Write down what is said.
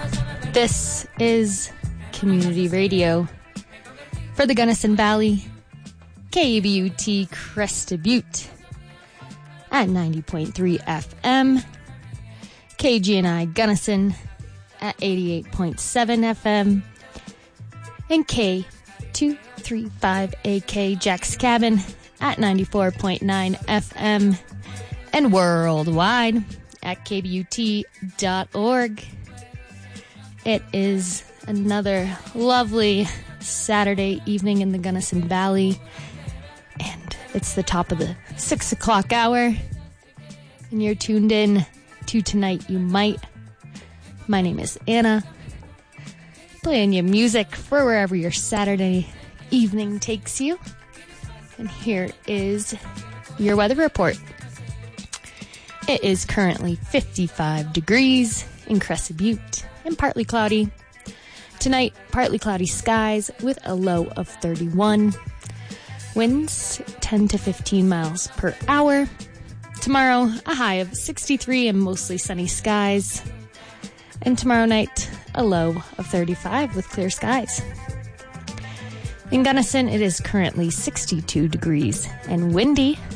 This is Community Radio for the Gunnison Valley, KBUT Crested Butte at 90.3 FM, KGNI Gunnison at 88.7 FM, and K235AK Jack's Cabin at 94.9 FM, and worldwide at kbut.org. It is another lovely Saturday evening in the Gunnison Valley, and it's the top of the 6 o'clock hour, and you're tuned in to Tonight You Might. My name is Anna, playing you music for wherever your Saturday evening takes you. And here is your weather report. It is currently 55 degrees in Crested Butte and partly cloudy. Tonight, partly cloudy skies with a low of 31. Winds 10 to 15 miles per hour. Tomorrow, a high of 63 and mostly sunny skies. And tomorrow night, a low of 35 with clear skies. In Gunnison, it is currently 62 degrees and windy